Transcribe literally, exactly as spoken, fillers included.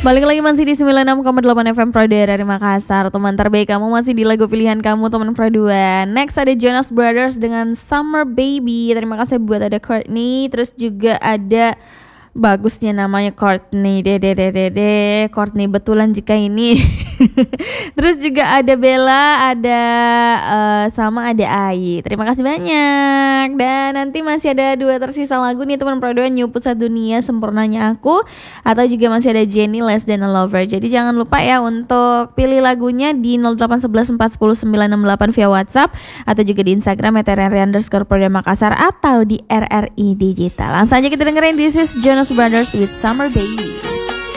Balik lagi masih di sembilan puluh enam koma delapan F M Pro dari Makassar. Teman terbaik kamu masih di lagu pilihan kamu teman Pro dua. Next ada Jonas Brothers dengan Summer Baby. Terima kasih buat ada Courtney. Terus juga ada bagusnya namanya Courtney. Dede dede dede Courtney betulan jika ini. Terus juga ada Bella, ada uh, sama ada Ai. Terima kasih banyak. Dan nanti masih ada dua tersisa lagu nih teman Pro dua, New Pusat Dunia, Sempurnanya Aku, atau juga masih ada Jenny, Less Than a Lover. Jadi jangan lupa ya untuk pilih lagunya di nol delapan satu satu empat nol sembilan enam delapan via WhatsApp, atau juga di Instagram at r r i underscore Pro dua Makassar, atau di R R I Digital. Langsung aja kita dengerin This is Jonas Brothers with Summer Baby.